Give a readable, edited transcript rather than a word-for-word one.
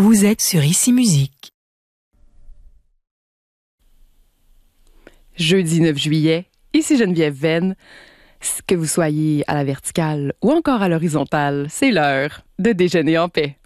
Vous êtes sur Ici Musique. Jeudi 9 juillet, ici Geneviève Venn. Que vous soyez à la verticale ou encore à l'horizontale, c'est l'heure de déjeuner en paix.